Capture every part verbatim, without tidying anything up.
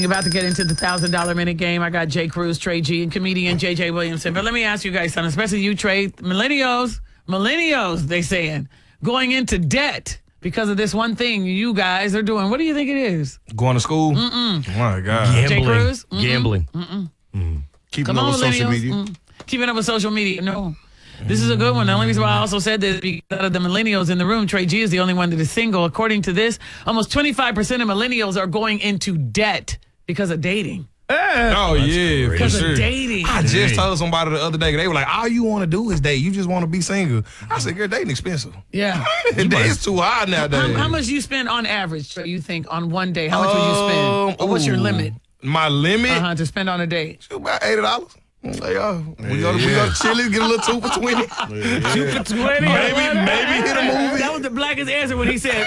About to get into the one thousand dollars minute game. I got Jay Cruz, Trey G, and comedian J J Williamson. But let me ask you guys something, especially you, Trey. Millennials, millennials, they saying, going into debt because of this one thing you guys are doing. What do you think it is? Going to school? Mm-mm. Oh, my God. Gambling. Jay Cruz? Mm-mm. Gambling. Mm-mm. Mm. Keeping Come up on, with social millennials. media. Mm. Keeping up with social media. No. This is a good one. The only reason why I also said this is because out of the millennials in the room, Trey G is the only one that is single. According to this, almost twenty-five percent of millennials are going into debt because of dating. Oh, yeah, for Because sure. of dating. I just told somebody the other day, they were like, all you want to do is date. You just want to be single. I said, girl, dating expensive. Yeah. It's too high nowadays. How, how much you spend on average, Trey, you think, on one day? How much would you spend? Um, Or what's your ooh, limit My limit? uh-huh, to spend on a date? About eighty dollars. Like, oh, we go to we go to Chili's, get a little two for twenty. Two for twenty. Maybe maybe hit a movie. That was the blackest answer when he said,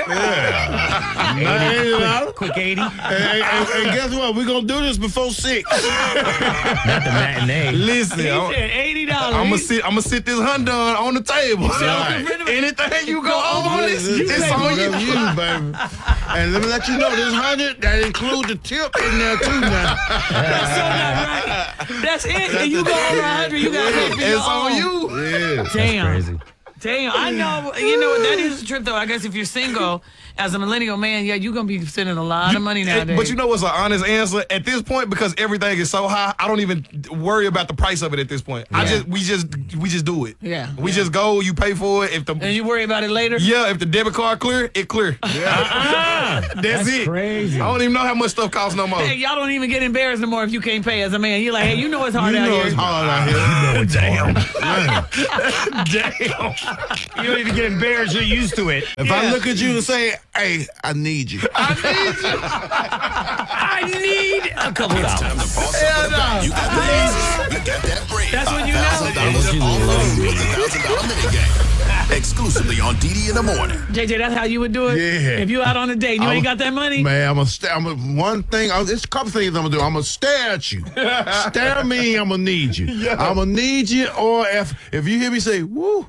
Quick eighty. And, and, and guess what? We're going to do this before six. Not the matinee. Listen, he I'm, said eighty dollars. I'm gonna sit. I'm gonna sit this Honda on the table. So Right. anything you go over on this, This it's is on you. you, baby. And let me let you know, this hundred that includes the tip in there too now. That's so not right. That's it. And you go over one hundred, you got to pay for your It's on own. you. Yeah. Damn. Crazy. Damn. I know. You know what? That is a trip, though. I guess if you're single, as a millennial man, yeah, you're going to be spending a lot of money nowadays. But you know what's an honest answer at this point, because everything is so high. I don't even worry about the price of it at this point. I Yeah. just we just we just do it. Yeah. We Yeah. just go. You pay for it. If the And you worry about it later? yeah, if the debit card clear, it clear. Ah, That's, that's it. crazy. I don't even know how much stuff costs no more. Hey, y'all don't even get embarrassed no more if you can't pay as a man. You're like, hey, you know it's hard You out know here. it's hard out here. Damn. Damn. You don't even get embarrassed. You're used to it. If I look at you and say, hey, I need you. I need a couple dollars. Time to boss up for the bank. You got the easy. You got that bread. That's when you know. one thousand dollars You on the love move. The one thousand dollars minute game. Exclusively on D D in the morning. J J, that's how you would do it? Yeah. If you out on a date and you I'm- ain't got that money? Man, I'm gonna stare. I'm gonna, one thing. I, there's a couple things I'm gonna do. I'm gonna stare at you. Stare at me. I'm gonna need you. I'm gonna need you. Or if if you hear me say woo,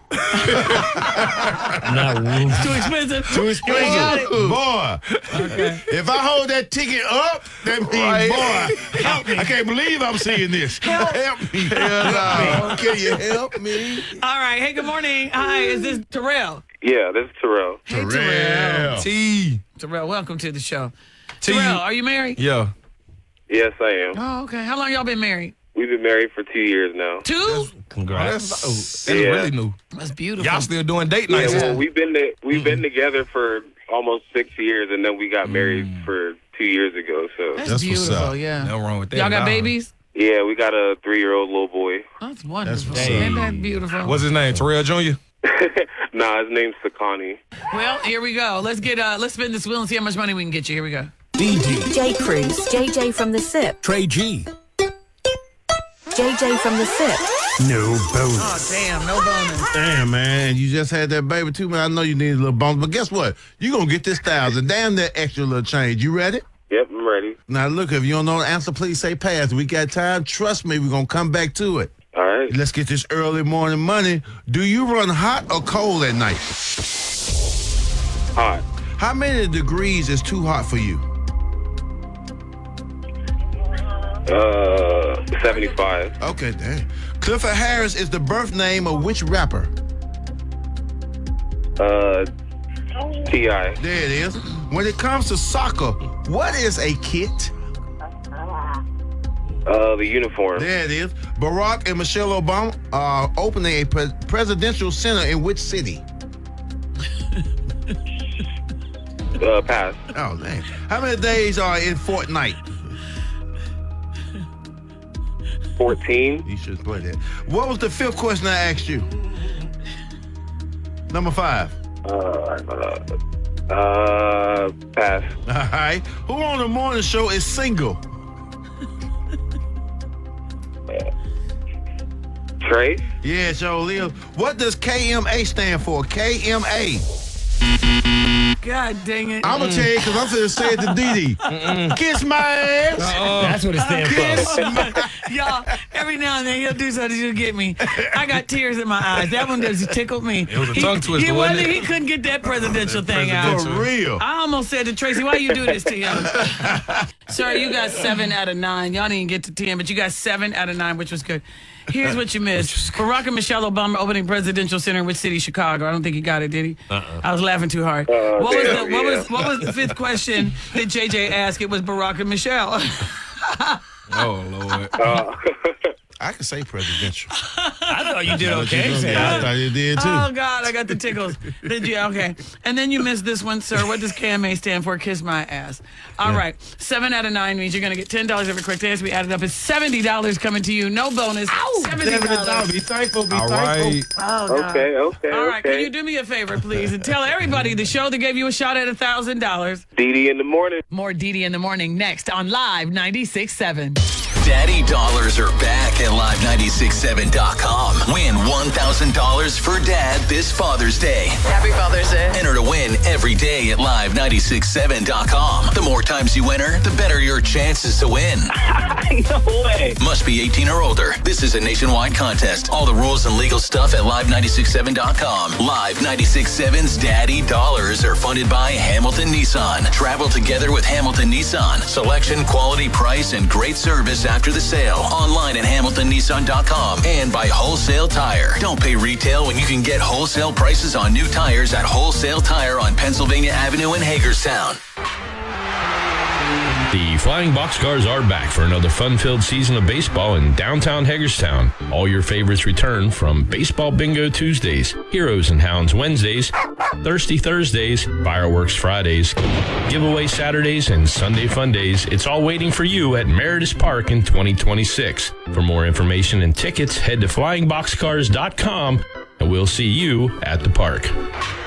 Not woo. Too expensive? too You ain't got expensive, it? boy. If I hold that ticket up, that means Right. boy, help me. I can't believe I'm seeing this. Help, me. Help me. Can you help me? All right. Hey, good morning. Hi, is this Terrell? Yeah, this is Terrell. Hey, Terrell. T. Terrell, welcome to the show. T. Terrell, are you married? Yeah. Yes, I am. Oh, okay. How long y'all been married? We've been married for two years now. Two? Congrats. That's, oh, that's Yeah. really new. That's beautiful. Y'all still doing date Yeah, nights? well, we've been to, we've been together for almost six years, and then we got married for two years ago. So That's, That's what's beautiful, up. yeah. Nothing wrong with that. Y'all got Nah. babies? yeah, we got a three-year-old little boy. That's wonderful. what's Ain't up. that beautiful? What's his name? Terrell Junior? Nah, his name's Sakani. Well, here we go. Let's get uh let's spin this wheel and see how much money we can get you. Here we go. D D. J Cruz, J J from the S I P, Trey G. J J from the S I P. No bonus. Oh, damn, no bonus. Damn, man, you just had that baby too, man. I know you need a little bonus, but guess what? You gonna get this thousand. Damn that extra little change. You ready? Yep, I'm ready. Now look, if you don't know the answer, please say pass. We got time. Trust me, we're gonna come back to it. All right. Let's get this early morning money. Do you run hot or cold at night? Hot. How many degrees is too hot for you? Uh, seventy-five. Okay, damn. Clifford Harris is the birth name of which rapper? Uh, T I. There it is. When it comes to soccer, what is a kit? Uh, the uniform. There it is. Barack and Michelle Obama are opening a pre- presidential center in which city? Uh, pass. Oh, man. How many days are in Fortnite? fourteen. You should play that. What was the fifth question I asked you? Number five. Uh, uh, uh, pass. All right. Who on the morning show is single? Trey. Yeah, sure live. What does K M A stand for? K M A. God dang it. I'm going to tell you because I'm going to say it to Dee Dee. Kiss my ass. That's what it stands for. Y'all, every now and then he'll do something to get me. I got tears in my eyes. That one just tickled me. It was a he, tongue twister, He, wasn't wasn't, it? he couldn't get that presidential thing out. For real. I almost said to Tracy, why you do this to him? Sir, you got seven out of nine. Y'all didn't get to ten, but you got seven out of nine, which was good. Here's what you missed. Barack and Michelle Obama opening presidential center in which city? Chicago. I don't think he got it, did he? Uh-uh. I was laughing too hard. Uh, what, was the, damn, what, yeah. was, what was the fifth question that J J asked? It was Barack and Michelle. Oh, Lord. Uh, I can say presidential. I thought you did okay. I Sam. thought you did too. Oh, God, I got the tickles. Did you? Okay. And then you missed this one, sir. What does K M A stand for? Kiss my ass. All right. Seven out of nine means you're going to get ten dollars every quick dance. We added up. It's seventy dollars coming to you. No bonus. seventy dollars. Be thankful. Be All thankful. right. Oh, God. okay, okay, All right. okay. Can you do me a favor, please, and tell everybody the show that gave you a shot at one thousand dollars. Dee Dee in the morning. More Dee Dee in the morning next on Live ninety-six point seven. Daddy dollars are back at live nine six seven dot com. Win one thousand dollars for Dad this Father's Day. Happy Father's Day. Enter to win every day at live nine six seven dot com. The more times you enter, the better your chances to win. No way. Must be eighteen or older. This is a nationwide contest. All the rules and legal stuff at live nine six seven dot com. Live nine six seven's Daddy Dollars are funded by Hamilton Nissan. Travel together with Hamilton Nissan. Selection, quality, price, and great service after the sale. Online at hamilton nissan dot com and by Wholesale Tire. Don't pay retail when you can get wholesale prices on new tires at Wholesale Tire on Pennsylvania Avenue in Hagerstown. The Flying Boxcars are back for another fun-filled season of baseball in downtown Hagerstown. All your favorites return from Baseball Bingo Tuesdays, Heroes and Hounds Wednesdays, Thirsty Thursdays, Fireworks Fridays, Giveaway Saturdays, and Sunday Fun Days. It's all waiting for you at Meredith Park in twenty twenty-six. For more information and tickets, head to flying boxcars dot com, and we'll see you at the park.